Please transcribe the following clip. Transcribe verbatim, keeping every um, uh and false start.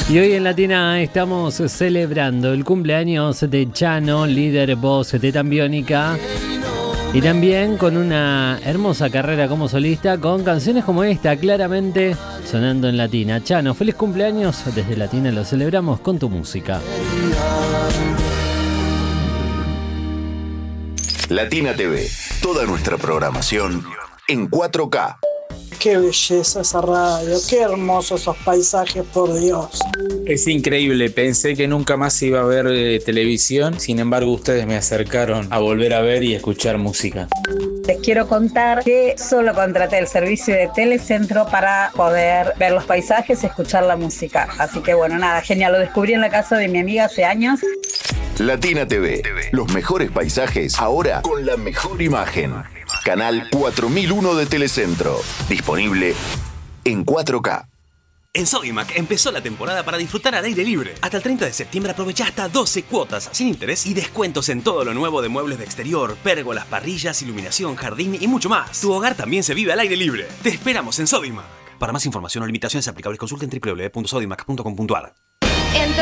Y hoy en Latina estamos celebrando el cumpleaños de Chano, líder voz de Tambiónica. Y también con una hermosa carrera como solista, con canciones como esta, claramente sonando en Latina. Chano, feliz cumpleaños. Desde Latina lo celebramos con tu música. Latina T V, toda nuestra programación en cuatro K. Qué belleza esa radio, qué hermosos esos paisajes, por Dios. Es increíble, pensé que nunca más iba a ver eh, televisión, sin embargo ustedes me acercaron a volver a ver y escuchar música. Les quiero contar que solo contraté el servicio de Telecentro para poder ver los paisajes y escuchar la música. Así que bueno, nada, genial, lo descubrí en la casa de mi amiga hace años. Latina T V, los mejores paisajes, ahora con la mejor imagen. Canal cuatro mil uno de Telecentro, disponible en cuatro K. En Sodimac empezó la temporada para disfrutar al aire libre. Hasta el treinta de septiembre aprovecha hasta doce cuotas sin interés y descuentos en todo lo nuevo de muebles de exterior, pérgolas, parrillas, iluminación, jardín y mucho más. Tu hogar también se vive al aire libre. Te esperamos en Sodimac. Para más información o limitaciones aplicables, consulten doble u doble u doble u punto sodimac punto com punto a r. En